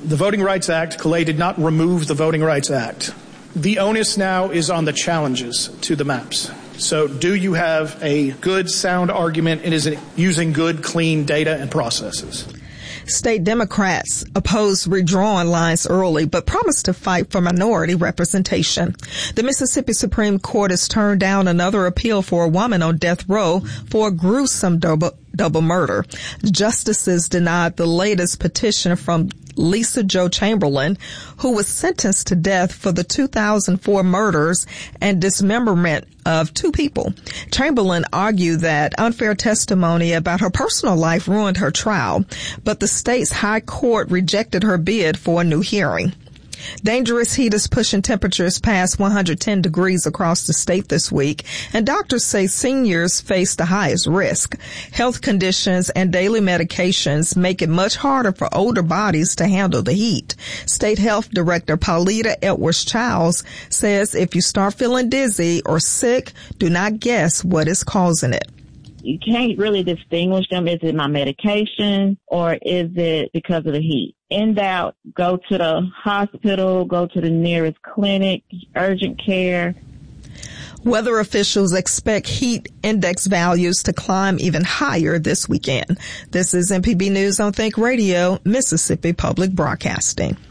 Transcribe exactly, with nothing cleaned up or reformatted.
The Voting Rights Act, Calais did not remove the Voting Rights Act. The onus now is on the challenges to the maps. So do you have a good, sound argument, and is it using good, clean data and processes? State Democrats opposed redrawing lines early, but promised to fight for minority representation. The Mississippi Supreme Court has turned down another appeal for a woman on death row for a gruesome double, double murder. Justices denied the latest petition from Lisa Jo Chamberlain, who was sentenced to death for the two thousand four murders and dismemberment of two people. Chamberlain argued that unfair testimony about her personal life ruined her trial, but the state's high court rejected her bid for a new hearing. Dangerous heat is pushing temperatures past one hundred ten degrees across the state this week, and doctors say seniors face the highest risk. Health conditions and daily medications make it much harder for older bodies to handle the heat. State Health Director Paulita Edwards-Childs says if you start feeling dizzy or sick, do not guess what is causing it. You can't really distinguish them. Is it my medication or is it because of the heat? In doubt, go to the hospital, go to the nearest clinic, urgent care. Weather officials expect heat index values to climb even higher this weekend. This is M P B News on Think Radio, Mississippi Public Broadcasting.